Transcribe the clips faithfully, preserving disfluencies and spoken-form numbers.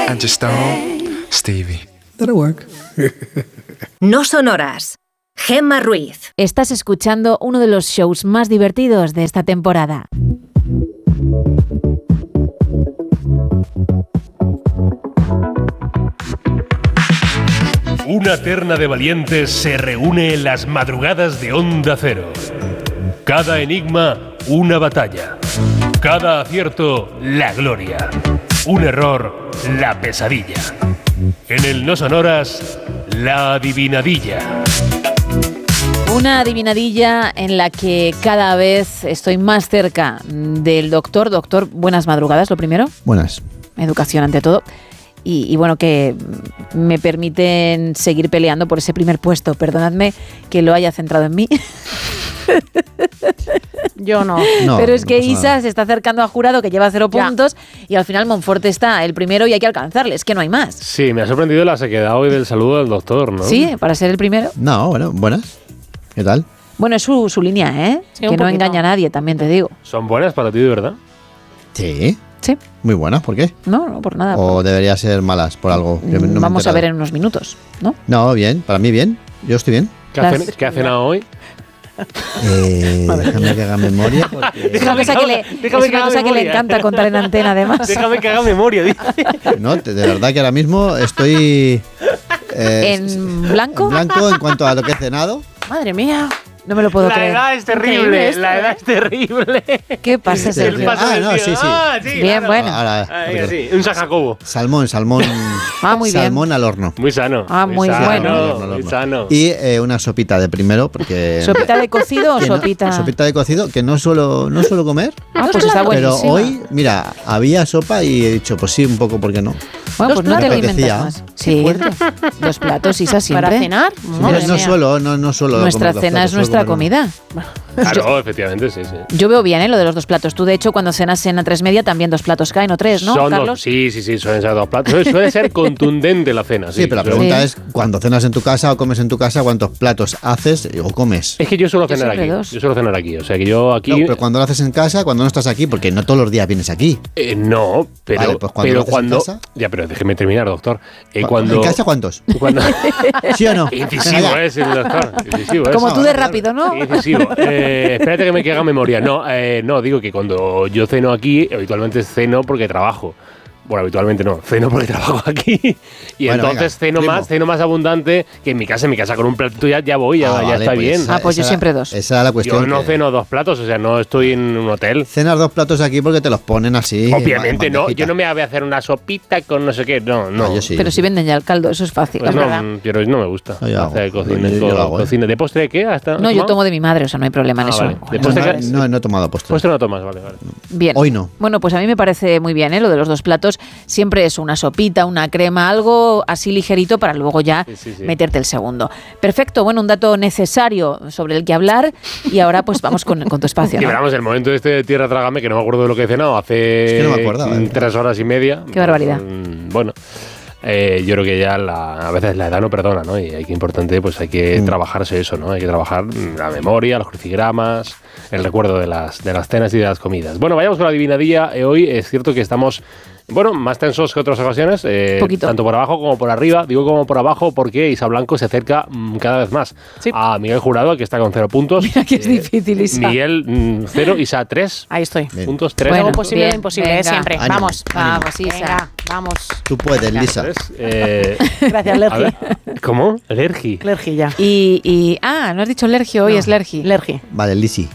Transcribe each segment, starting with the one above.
And just stone Stevie. That'll work. No sonoras. Gemma Ruiz. Estás escuchando uno de los shows más divertidos de esta temporada. Una terna de valientes se reúne en las madrugadas de Onda Cero. Cada enigma, una batalla. Cada acierto, la gloria. Un error, la pesadilla. En el No Sonoras, la adivinadilla. Una adivinadilla en la que cada vez estoy más cerca del doctor. Doctor, buenas madrugadas, lo primero. Buenas. Educación ante todo. Y, y bueno, que me permiten seguir peleando por ese primer puesto. Perdonadme que lo haya centrado en mí. Yo no. no Pero es no que Isa nada. se está acercando a Jurado, que lleva cero Ya. puntos, y al final Monfort está el primero y hay que alcanzarle. Es que no hay más. Sí, me ha sorprendido la sequedad hoy del saludo del doctor, ¿no? Sí, para ser el primero. No, bueno, buenas. ¿Qué tal? Bueno, es su, su línea, ¿eh? Sí, que un no poquito. engaña a nadie, también te digo. ¿Son buenas para ti, de verdad? Sí. Sí, Muy buenas, ¿por qué? no, no por nada. ¿O debería ser malas por algo? Que no me he Vamos a enterado. ver en unos minutos, ¿no? No, bien, para mí bien. Yo estoy bien. ¿Qué, Las- hacen, ¿qué ha cenado hoy? Eh, déjame que haga memoria. Porque... Es una cosa que le, déjame es que una haga cosa que le memoria. encanta contar en antena, además. Déjame que haga memoria, dice. No, de verdad que ahora mismo estoy... eh, ¿En blanco? En blanco en cuanto a lo que he cenado. Madre mía. No me lo puedo La creer. edad es Increíble terrible, esto, la ¿eh? edad es terrible. ¿Qué pasa, El Sergio? paso Ah, del no, tío. sí, sí. Ah, sí, Bien, claro. bueno. Ahora, Ah, venga, sí, un San Jacobo. salmón, salmón. Ah, muy bien. salmón al horno. Muy sano. Ah, muy sano, bueno. Al horno, al Muy horno. sano. Y eh, una sopita de primero, porque... ¿Sopita de cocido o que no- sopita? sopita de cocido, que no suelo, no suelo comer. Ah, pues está Pero buenísima. hoy, mira, había sopa y he dicho, pues sí, un poco, ¿por qué no? Bueno, pues no te Me alimentas apetecía. más. Sí, dos platos, Isa, siempre. ¿Para cenar? Pero Madre no mía. suelo, no, no suelo Nuestra comer dos cena platos, es suelo nuestra comer uno. comida. Claro, efectivamente, sí, sí. Yo veo bien, ¿eh? Lo de los dos platos. Tú, de hecho, cuando cenas cena tres media, también dos platos caen, o tres, ¿no, Son Carlos? dos, sí, sí, sí, suelen ser dos platos. Suele, suele ser contundente la cena, sí. Sí, pero la Suele- pregunta Sí. es, cuando cenas en tu casa o comes en tu casa, ¿cuántos platos haces o comes? Es que yo suelo Yo cenar siempre aquí. dos. Yo suelo cenar aquí. O sea que yo aquí. No, pero cuando lo haces en casa, cuando no estás aquí, porque no todos los días vienes aquí. Eh, no, pero, Vale, pues cuando pero lo haces en cuando. casa. Ya, pero déjeme terminar, doctor. Eh, ¿En cuando, casa cuántos? cuando ¿Sí o no? Incisivo Venga, es el doctor. Incisivo es. Como tú de vale, rápido, ¿no? Incisivo. Eh, espérate que me que haga memoria. No, eh, no, digo que cuando yo ceno aquí, habitualmente ceno porque trabajo. Bueno, habitualmente no, ceno porque trabajo aquí. Y Bueno, entonces venga, ceno primo. más, ceno más abundante que en mi casa. En mi casa con un platito ya, ya voy, ya, Ah, ya vale, está pues bien. esa- Ah, pues yo esa- siempre dos. Esa era la cuestión. Yo no que ceno dos platos, o sea, no estoy en un hotel. Cenas dos platos aquí porque te los ponen así. Obviamente en no, bandejita. yo no me voy a hacer una sopita con no sé qué, no, no. Ah, yo sí. Pero si venden ya el caldo, eso es fácil. Pues es no, verdad. pero no me gusta. No, yo hago. Hacer cocina, Yo- yo co- lo hago, ¿eh? cocina. ¿De postre qué? ¿Hasta No, yo tomo de mi madre, o sea, no hay problema en Ah, eso. vale. Bueno, Después no, te no, quedas- no, no he tomado postre. Postre no tomas, vale, vale. Bien. Hoy no. Bueno, pues a mí me parece muy bien, ¿eh? Lo de los dos platos. Siempre es una sopita, una crema, algo así ligerito para luego ya Sí, sí, sí. meterte el segundo. Perfecto, bueno, un dato necesario sobre el que hablar y ahora pues vamos con, con tu espacio, Y ¿no? veramos el momento este de Tierra Trágame, que no me acuerdo de lo que he cenado, hace Es que no me acordaba, mm, ¿eh? tres horas y media. Qué barbaridad. Mm, Bueno, eh, yo creo que ya la- a veces la edad no perdona, ¿no? Y hay que importante, pues hay que Mm. trabajarse eso, ¿no? Hay que trabajar mm, la memoria, los crucigramas, el recuerdo de las, de las cenas y de las comidas. Bueno, vayamos con la adivinadilla. Eh, hoy es cierto que estamos... Bueno, más tensos que otras ocasiones, eh, Poquito. tanto por abajo como por arriba. Digo como por abajo porque Isa Blanco se acerca mm, cada vez más Sí. a Miguel Jurado, que está con cero puntos. Mira que es Eh, difícil, Isa. Miguel, mm, cero, Isa, tres Ahí estoy. Bien. puntos, tres Bueno, Todo puntos. posible bien, lo imposible, venga. ¿eh? Siempre. Ánimo, Vamos. ánimo. Vamos, Isa. Venga, vamos. Tú puedes, Lisa. Tres, eh, Gracias, a Lergi. ver, ¿cómo? Lergi. Lergi ya. Y, y- ah, no has dicho Lergi, hoy No, es Lergi. Lergi. Vale, Lisi.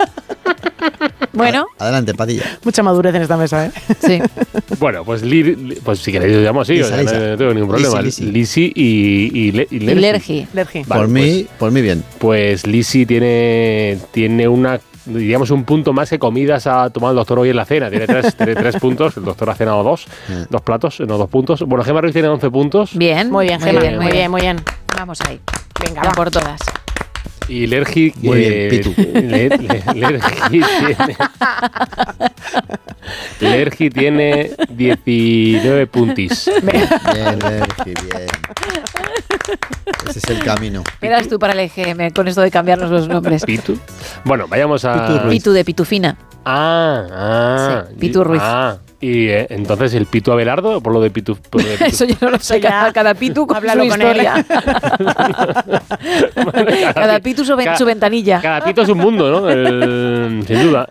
Bueno, Adelante, Padilla. Mucha madurez en esta mesa, ¿eh? sí. Bueno, pues, li- li- pues si queréis lo llamo así, Lisa, o sea, no, Lisa. no tengo ningún problema. Lisi, Lisi. Lisi y, y, Le- y Y Lergi. Lergi. Lergi. Vale, por mí, por mí bien. Pues Lisi tiene, tiene una, diríamos, un punto más que comidas ha tomado el doctor hoy en la cena. Tiene tres, tiene tres puntos, el doctor ha cenado dos, Eh. dos platos, no dos puntos. Bueno, Gemma Ruiz tiene once puntos. Bien. Muy bien, Gemma. Muy bien, muy bien. Vamos ahí. Venga, Ya va. por todas. Y Lergi... Muy bien, Pitu. Le- le- Lergi tiene... Lergi tiene diecinueve puntis. Bien, Lergi, bien. Ese es el camino. Verás tú para el E G M con esto de cambiarnos los nombres. Pitu. Bueno, vayamos a... Pitu Ruiz. Pitu de Pitufina. Ah, ah. Sí, Pitu Ruiz. Ah, Y eh, entonces el Pitu Abelardo, por lo de Pitu. Por lo de Pitu. Eso yo no lo sé. Cada, cada Pitu con Háblalo su con historia. cada, cada Pitu su, cada, su ventanilla. Cada Pitu es un mundo, ¿no? El, sin duda.